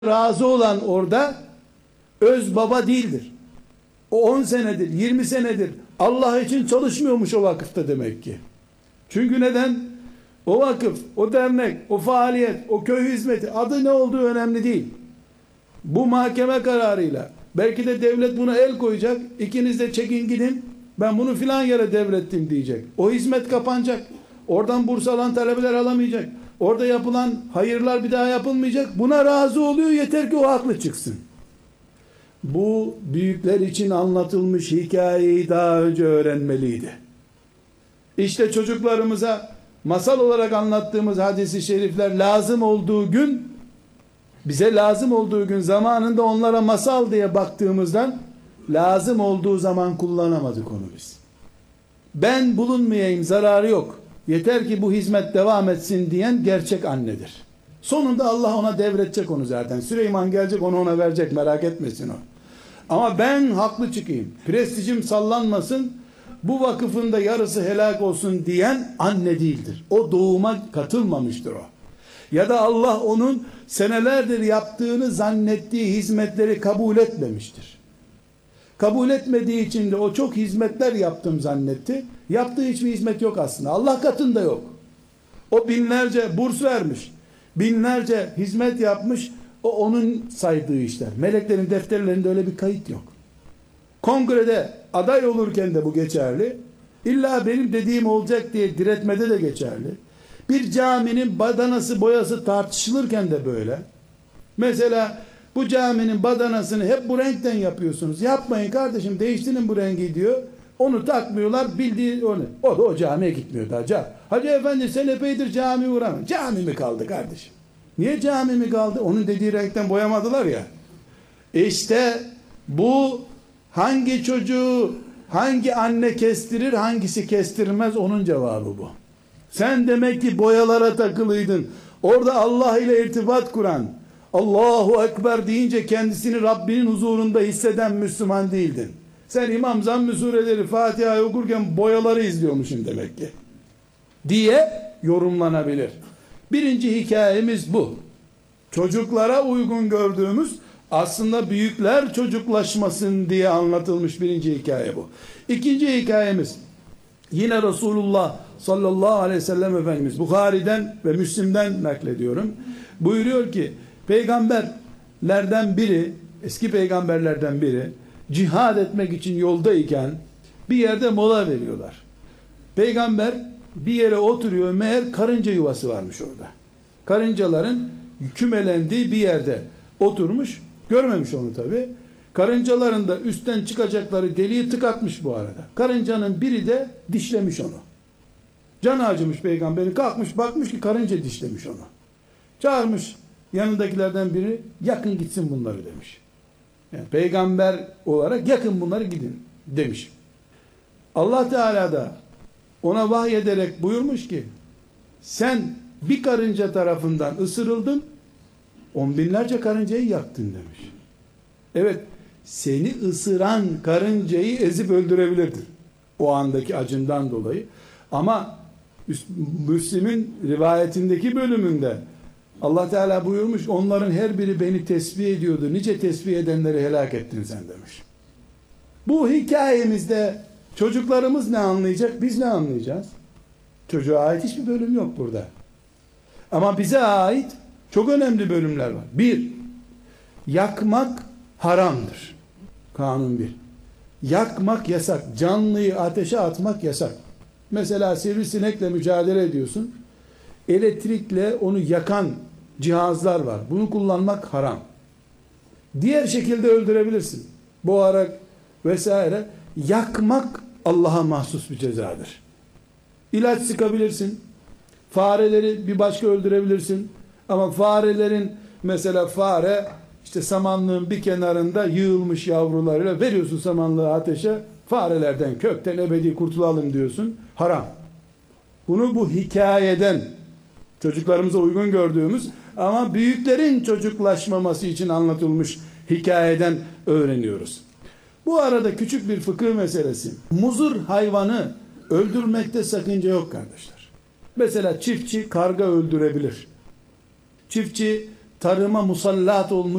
razı olan orada öz baba değildir. O 10 senedir, 20 senedir Allah için çalışmıyormuş o vakıfta demek ki. Çünkü neden? O vakıf, o dernek, o faaliyet, o köy hizmeti, adı ne olduğu önemli değil. Bu mahkeme kararıyla belki de devlet buna el koyacak. İkiniz de çekin gidin, ben bunu filan yere devrettim diyecek. O hizmet kapanacak. Oradan burs alan talebeler alamayacak. Orada yapılan hayırlar bir daha yapılmayacak. Buna razı oluyor, yeter ki o haklı çıksın. Bu büyükler için anlatılmış hikayeyi daha önce öğrenmeliydi. İşte çocuklarımıza masal olarak anlattığımız hadis-i şerifler lazım olduğu gün, bize lazım olduğu gün zamanında onlara masal diye baktığımızdan lazım olduğu zaman kullanamadık onu biz. Ben bulunmayayım, zararı yok, yeter ki bu hizmet devam etsin diyen gerçek annedir. Sonunda Allah ona devredecek onu zaten. Süleyman gelecek, onu ona verecek, merak etmesin o. Ama ben haklı çıkayım, prestijim sallanmasın, bu vakıfın da yarısı helak olsun diyen anne değildir. O doğuma katılmamıştır o. Ya da Allah onun senelerdir yaptığını zannettiği hizmetleri kabul etmemiştir. Kabul etmediği için de o çok hizmetler yaptım zannetti. Yaptığı hiçbir hizmet yok aslında. Allah katında yok. O binlerce burs vermiş, binlerce hizmet yapmış, o onun saydığı işler. Meleklerin defterlerinde öyle bir kayıt yok. Kongrede aday olurken de bu geçerli. İlla benim dediğim olacak diye diretmede de geçerli. Bir caminin badanası boyası tartışılırken de böyle. Mesela bu caminin badanasını hep bu renkten yapıyorsunuz. Yapmayın kardeşim, değiştirin bu rengi diyor. Onu takmıyorlar, bildiği onu. O da o camiye gitmiyor daha. Hacı efendi sen epeydir camiye uğramıyorsun. Cami mi kaldı kardeşim? Niye cami mi kaldı? Onun dediği renkten boyamadılar ya. İşte bu hangi çocuğu hangi anne kestirir, hangisi kestirmez, onun cevabı bu. Sen demek ki boyalara takılıydın. Orada Allah ile irtibat kuran, Allahu Ekber deyince kendisini Rabbinin huzurunda hisseden Müslüman değildin. Sen İmam Zamm-ı Sureleri, Fatiha'yı okurken boyaları izliyormuşsun demek ki diye yorumlanabilir. Birinci hikayemiz bu. Çocuklara uygun gördüğümüz, aslında büyükler çocuklaşmasın diye anlatılmış birinci hikaye bu. İkinci hikayemiz yine Resulullah sallallahu aleyhi ve sellem Efendimiz, Bukhari'den ve Müslim'den naklediyorum. Buyuruyor ki peygamberlerden biri, eski peygamberlerden biri cihad etmek için yoldayken bir yerde mola veriyorlar. Peygamber bir yere oturuyor, meğer karınca yuvası varmış orada. Karıncaların kümelendiği bir yerde oturmuş, görmemiş onu tabi. Karıncaların da üstten çıkacakları deliği tıkatmış bu arada. Karıncanın biri de dişlemiş onu. Canı acımış peygamberin, kalkmış bakmış ki karınca dişlemiş onu. Çağırmış yanındakilerden biri, yakın gitsin bunları demiş. Yani peygamber olarak yakın bunları gidin demiş. Allah Teala da ona vahyederek buyurmuş ki sen bir karınca tarafından ısırıldın, 10 binlerce karıncayı yaktın demiş. Evet, seni ısıran karıncayı ezip öldürebilirdir o andaki acından dolayı. Ama Müslim'in rivayetindeki bölümünde Allah Teala buyurmuş, onların her biri beni tesbih ediyordu, nice tesbih edenleri helak ettin sen demiş. Bu hikayemizde çocuklarımız ne anlayacak, biz ne anlayacağız? Çocuğa ait hiçbir bölüm yok burada. Ama bize ait çok önemli bölümler var. Bir, yakmak haramdır. Kanun bir. Yakmak yasak. Canlıyı ateşe atmak yasak. Mesela sivrisinekle mücadele ediyorsun. Elektrikle onu yakan cihazlar var. Bunu kullanmak haram. Diğer şekilde öldürebilirsin. Boğarak vesaire. Yakmak Allah'a mahsus bir cezadır. İlaç sıkabilirsin. Fareleri bir başka öldürebilirsin. Ama farelerin, mesela fare işte samanlığın bir kenarında yığılmış yavrularıyla veriyorsun samanlığı ateşe, farelerden kökten ebedi kurtulalım diyorsun. Haram. Bunu bu hikayeden, çocuklarımıza uygun gördüğümüz ama büyüklerin çocuklaşmaması için anlatılmış hikayeden öğreniyoruz. Bu arada küçük bir fıkıh meselesi. Muzur hayvanı öldürmekte sakınca yok kardeşler. Mesela çiftçi karga öldürebilir. Çiftçi tarıma musallat olmuş